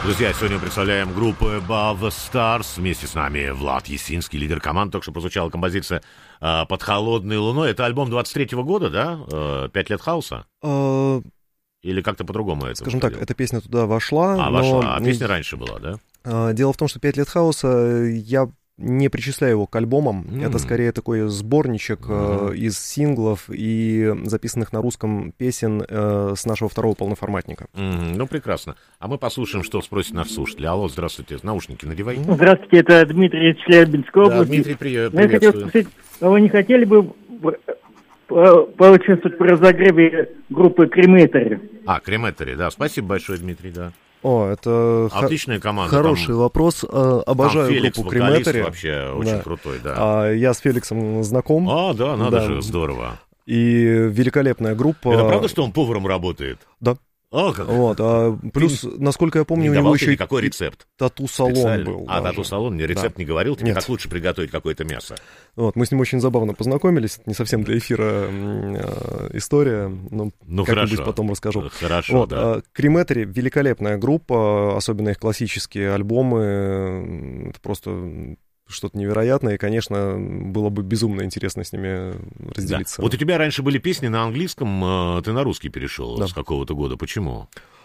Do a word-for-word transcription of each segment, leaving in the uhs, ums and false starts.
Друзья, сегодня мы представляем группу Above the Stars. Вместе с нами Влад Ясинский, лидер команды. Только что прозвучала композиция э, «Под холодной луной». Это альбом двадцать третьего года, да? Э, «Пять лет хаоса»? Uh, Или как-то по-другому это? Скажем выходило? так, эта песня туда вошла. А, но... вошла. А песня раньше была, да? Uh, дело в том, что «Пять лет хаоса» я не причисляю его к альбомам. Mm. Это скорее такой сборничек mm. э, из синглов и записанных на русском песен э, с нашего второго полноформатника. Mm. Ну, прекрасно. А мы послушаем, что спросит наш слушатель. Алло, здравствуйте. Наушники надевай. Здравствуйте, это Дмитрий из Челябинской области. Да, Дмитрий, привет, я хотел спросить, а вы не хотели бы поучаствовать в разогреве группы Крематори? А, Крематори, да. Спасибо большое, Дмитрий, да. О, это отличная команда. Хороший там, вопрос. Обожаю Феликс, группу Крематори. Вообще очень да. крутой, да. А, я с Феликсом знаком. А, да, надо да. же, здорово. И великолепная группа. Это правда, что он поваром работает? Да. О, как... Вот, а плюс, ты насколько я помню, не у него еще какой рецепт? Тату-салон был. А, тату-салон, не рецепт да. не говорил, тебе Нет. как лучше приготовить какое-то мясо. Вот, мы с ним очень забавно познакомились, это не совсем для эфира э, история, но ну, как-нибудь хорошо. потом расскажу. Хорошо, вот, да. Крематори великолепная группа, особенно их классические альбомы, это просто... что-то невероятное, и, конечно, было бы безумно интересно с ними разделиться. Да. Вот у тебя раньше были песни на английском, ты на русский перешел да. с какого-то года. Почему?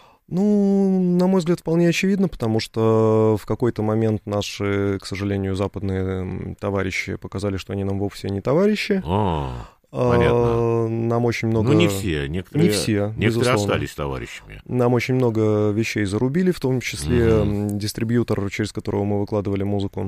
Ну, на мой взгляд, вполне очевидно, потому что в какой-то момент наши, к сожалению, западные товарищи показали, что они нам вовсе не товарищи. О, понятно. Нам очень много... Ну, не все. Некоторые, не все, некоторые безусловно. остались товарищами. Нам очень много вещей зарубили, в том числе mm-hmm. дистрибьютор, через которого мы выкладывали музыку.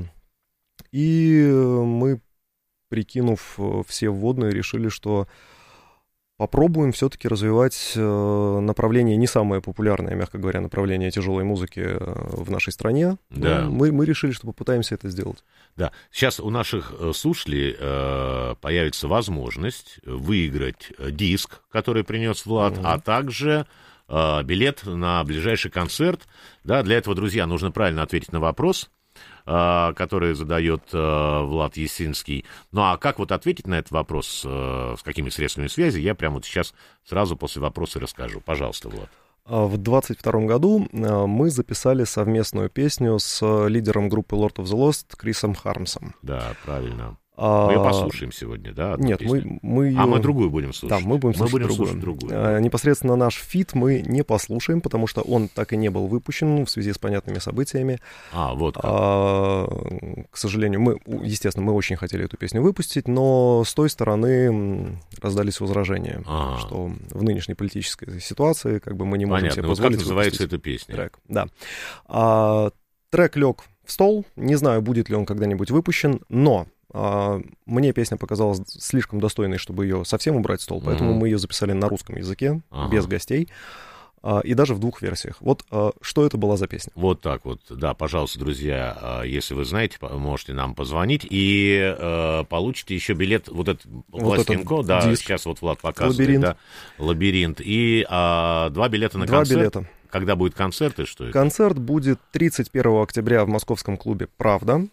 И мы, прикинув все вводные, решили, что попробуем все-таки развивать направление, не самое популярное, мягко говоря, направление тяжелой музыки в нашей стране. Да. Мы, мы решили, что попытаемся это сделать. Да. Сейчас у наших слушателей э, появится возможность выиграть диск, который принес Влад, mm-hmm. а также э, билет на ближайший концерт. Да, для этого, друзья, нужно правильно ответить на вопрос, который задает э, Влад Ясинский. Ну, а как вот ответить на этот вопрос, э, с какими средствами связи, я прямо вот сейчас сразу после вопроса расскажу. Пожалуйста, Влад. В двадцать втором году мы записали совместную песню с лидером группы Lord of the Lost Крисом Хармсом. Да, правильно. Мы ее послушаем сегодня, да? Нет, мы, мы ее... А мы другую будем слушать. Да, мы будем слушать, мы будем другую. слушать другую. А, непосредственно наш фит мы не послушаем, потому что он так и не был выпущен в связи с понятными событиями. А, вот как. А, к сожалению, мы, естественно, мы очень хотели эту песню выпустить, но с той стороны раздались возражения, А-а-а. что в нынешней политической ситуации как бы мы не можем Понятно. себе вот позволить как называется выпустить эта песня? Трек. Да. А, трек лег в стол, не знаю, будет ли он когда-нибудь выпущен, но... Мне песня показалась слишком достойной, чтобы ее совсем убрать в стол, поэтому mm-hmm. мы ее записали на русском языке, ага. без гостей, и даже в двух версиях. Вот что это была за песня. Вот так вот, да, пожалуйста, друзья, если вы знаете, можете нам позвонить и э, получите еще билет, вот этот пластинку, вот да, диск. Сейчас вот Влад показывает, Лабиринт. Да, лабиринт, и а, два билета на два концерт. Билета. Когда будет концерт и что это? Концерт будет тридцать первого октября в московском клубе «Правда».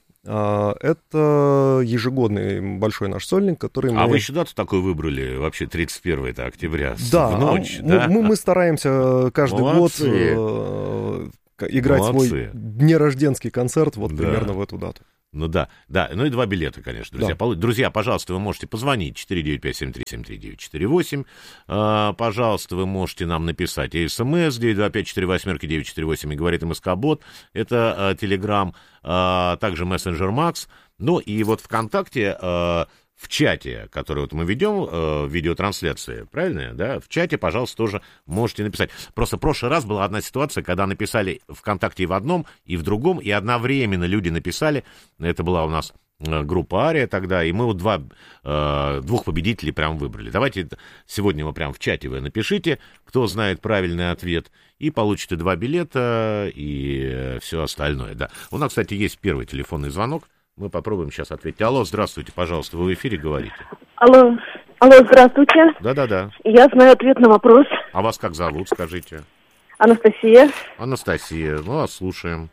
Это ежегодный большой наш сольник, который мы... А вы еще дату такую выбрали, вообще тридцать первого октября, да, в ночь, а да? Мы, мы стараемся каждый Молодцы. год э, играть Молодцы. свой днерожденский концерт вот да. примерно в эту дату. Ну да, да, ну и два билета, конечно, друзья. Да. Друзья, пожалуйста, вы можете позвонить четыре девять пять семь три семь три девять четыре восемь. А, пожалуйста, вы можете нам написать СМС девять два пять четыре восемь девять четыре восемь и говорит МСК-бот. Это Телеграм, а, также мессенджер Макс. Ну и вот ВКонтакте... А, в чате, который вот мы ведем, э, видеотрансляции, правильно, да, в чате, пожалуйста, тоже можете написать. Просто в прошлый раз была одна ситуация, когда написали ВКонтакте и в одном, и в другом, и одновременно люди написали, это была у нас э, группа Ария тогда, и мы вот два, э, двух победителей прям выбрали. Давайте сегодня мы прям в чате вы напишите, кто знает правильный ответ, и получите два билета, и все остальное, да. У нас, кстати, есть первый телефонный звонок. Мы попробуем сейчас ответить. Алло, здравствуйте, пожалуйста, вы в эфире говорите. Алло, алло, здравствуйте. Да-да-да. Я знаю ответ на вопрос. А вас как зовут, скажите? Анастасия. Анастасия, ну, вас слушаем.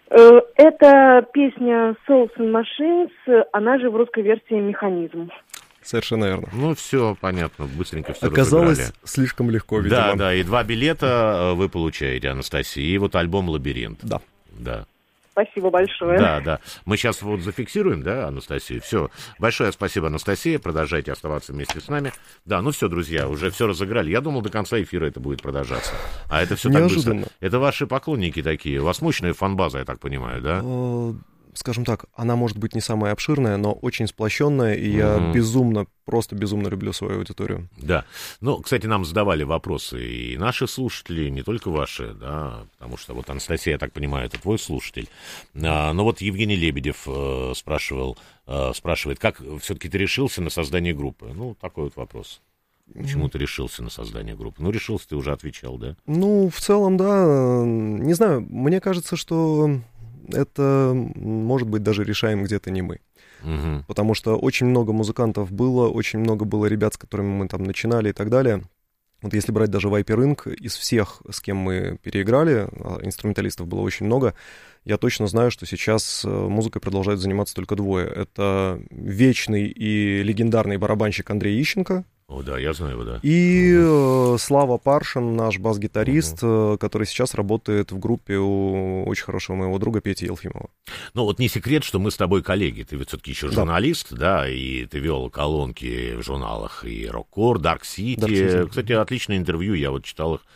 Это песня Souls and Machines, она же в русской версии «Механизм». Совершенно верно. Ну, все понятно, быстренько все Оказалось, разыграли. слишком легко, видимо. Да, да, и два билета вы получаете, Анастасия, и вот альбом «Лабиринт». Да. Да. Спасибо большое. Да, да. Мы сейчас вот зафиксируем, да, Анастасию? Все. Большое спасибо, Анастасия. Продолжайте оставаться вместе с нами. Да, ну все, друзья, уже все разыграли. Я думал, до конца эфира это будет продолжаться. А это все так быстро. Это ваши поклонники такие. У вас мощная фан-база, я так понимаю, да? Скажем так, она может быть не самая обширная, но очень сплощенная, и я mm-hmm. безумно, просто безумно люблю свою аудиторию. Да. Ну, кстати, нам задавали вопросы и наши слушатели, не только ваши, да, потому что вот Анастасия, я так понимаю, это твой слушатель. А, но вот Евгений Лебедев э, спрашивал, э, спрашивает, как все-таки ты решился на создание группы? Ну, такой вот вопрос. Почему ты решился на создание группы? Ну, решился, ты уже отвечал, да? Ну, в целом, да. Не знаю, мне кажется, что... это, может быть, даже решаем где-то не мы. Угу. Потому что очень много музыкантов было, очень много было ребят, с которыми мы там начинали и так далее. Вот если брать даже Viper Inc, из всех, с кем мы переиграли, инструменталистов было очень много, я точно знаю, что сейчас музыкой продолжают заниматься только двое. Это вечный и легендарный барабанщик Андрей Ищенко. О, да, я знаю его, да. И угу. Слава Паршин, наш бас-гитарист, угу. который сейчас работает в группе у очень хорошего моего друга Пети Елфимова. Ну, вот не секрет, что мы с тобой коллеги. Ты ведь все-таки еще журналист, да, да, и ты вел колонки в журналах и Роккор, Dark City. Dark City. Кстати, отличное интервью, я вот читал их.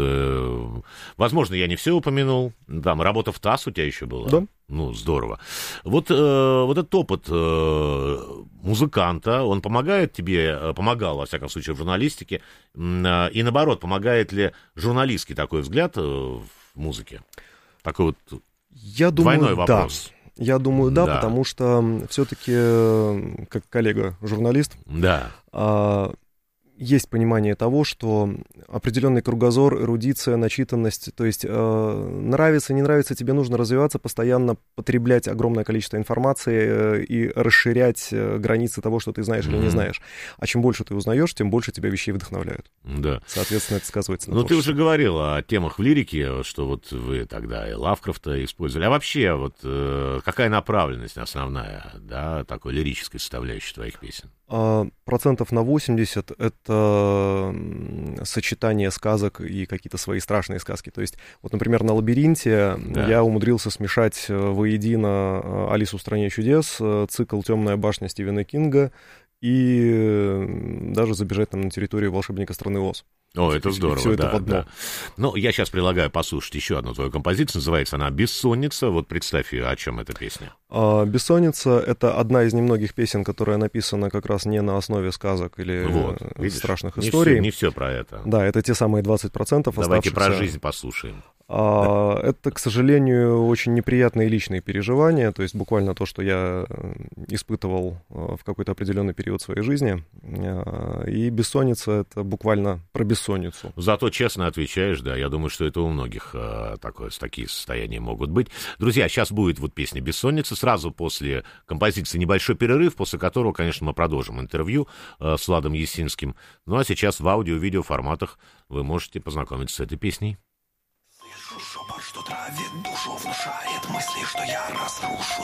Возможно, я не все упомянул. Там работа в ТАСС у тебя еще была. Да. Ну, здорово. Вот, э, вот этот опыт э, музыканта, он помогает тебе, помогал, во всяком случае, в журналистике, э, и наоборот, помогает ли журналистский такой взгляд э, в музыке? Такой вот я думаю, двойной вопрос. Да. Я думаю, да, да, потому что все-таки, как коллега-журналист, да. э, есть понимание того, что определенный кругозор, эрудиция, начитанность, то есть э, нравится, не нравится, тебе нужно развиваться, постоянно потреблять огромное количество информации э, и расширять э, границы того, что ты знаешь mm-hmm. или не знаешь. А чем больше ты узнаешь, тем больше тебя вещей вдохновляют. Да. Соответственно, это сказывается на Ну, ты уже говорил о темах в лирике, что вот вы тогда и Лавкрафта использовали. А вообще, вот э, какая направленность основная, да, такой лирической составляющей твоих песен? Процентов на восемьдесят это сочетание сказок и какие-то свои страшные сказки. То есть, вот, например, на «Лабиринте» да. я умудрился смешать воедино «Алису в стране чудес», цикл «Темная башня» Стивена Кинга и даже забежать там на территорию волшебника страны Оз. О, это здорово, все да, это в одно. Да. Ну, я сейчас предлагаю послушать еще одну твою композицию, называется она «Бессонница». Вот представь ее, о чем эта песня. А, «Бессонница» — это одна из немногих песен, которая написана как раз не на основе сказок или вот, видишь, страшных не историй. Все, не все про это. Да, это те самые двадцать процентов Давайте оставшихся. про жизнь послушаем. А, это, к сожалению, очень неприятные личные переживания, то есть буквально то, что я испытывал в какой-то определенный период своей жизни. И «Бессонница» — это буквально про бессонницу. Зато честно отвечаешь, да, я думаю, что это у многих а, такое, такие состояния могут быть. Друзья, сейчас будет вот песня «Бессонница», сразу после композиции небольшой перерыв, после которого, конечно, мы продолжим интервью а, с Владом Ясинским. Ну а сейчас в аудио-видео форматах вы можете познакомиться с этой песней. Шепот, что травит душу, внушает мысли, что я разрушу